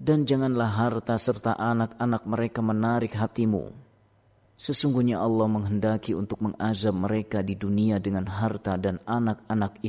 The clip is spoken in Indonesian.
Dan janganlah harta serta anak-anak mereka menarik hatimu. Sesungguhnya Allah menghendaki untuk mengazab mereka di dunia dengan harta dan anak-anak